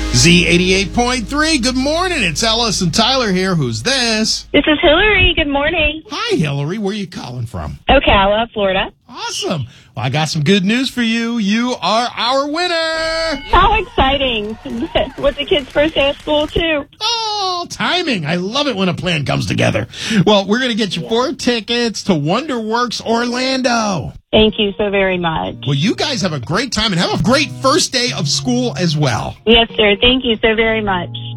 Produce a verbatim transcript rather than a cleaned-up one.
Z eighty-eight point three, good morning. It's Ellis and Tyler here. Who's this? This is Hillary. Good morning. Hi, Hillary. Where are you calling from? Ocala, Florida. Awesome. Well, I got some good news for you. You are our winner. How exciting. What's the kids' first day of school, too? Oh, timing. I love it when a plan comes together. Well, we're going to get you four tickets to Wonderworks Orlando. Thank you so very much. Well, you guys have a great time and have a great first day of school as well. Yes, sir. Thank you so very much.